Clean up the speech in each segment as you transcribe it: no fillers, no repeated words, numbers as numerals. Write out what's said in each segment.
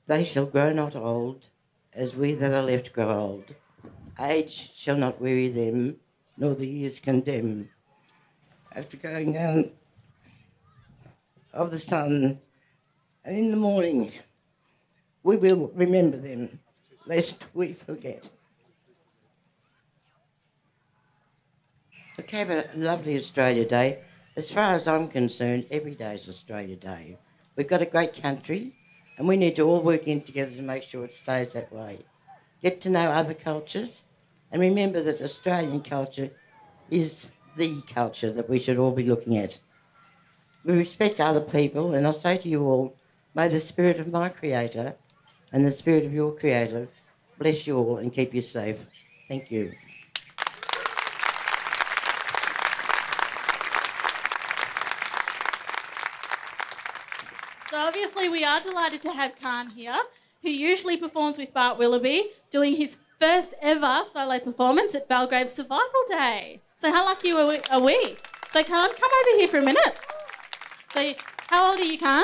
They shall grow not old, as we that are left grow old. Age shall not weary them, nor the years condemn. After going down of the sun, and in the morning we will remember them, lest we forget. Look, have a lovely Australia Day. As far as I'm concerned, every day is Australia Day. We've got a great country, and we need to all work in together to make sure it stays that way. Get to know other cultures, and remember that Australian culture is the culture that we should all be looking at. We respect other people, and I say to you all, may the spirit of my Creator and the spirit of your Creator bless you all and keep you safe. Thank you. So obviously we are delighted to have Khan here, who usually performs with Bart Willoughby, doing his first ever solo performance at Belgrave Survival Day. So how lucky are we? So Khan, come over here for a minute. So how old are you, Khan?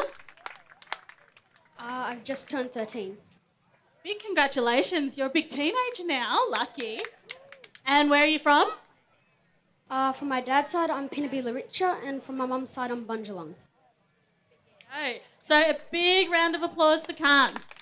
I've just turned 13. Big congratulations. You're a big teenager now. Lucky. And where are you from? From my dad's side, I'm Pinnabee Richa, and from my mum's side, I'm Bunjalung. Oh, so a big round of applause for Khan.